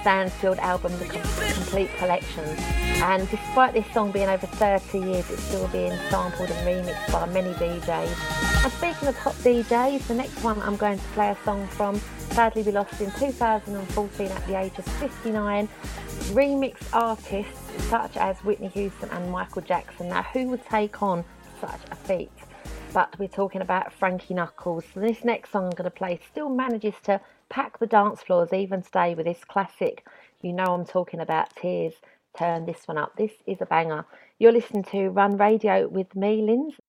Stansfield album, The Complete Collection. And despite this song being over 30 years, it's still being sampled and remixed by many DJs. And speaking of top DJs, the next one I'm going to play a song from, sadly we lost in 2014 at the age of 59. Remix artists such as Whitney Houston and Michael Jackson. Now, who would take on such a feat? But we're talking about Frankie Knuckles. So this next song I'm going to play still manages to pack the dance floors even today with this classic. You know I'm talking about Tears. Turn this one up. This is a banger. You're listening to Run Radio with me, Linz,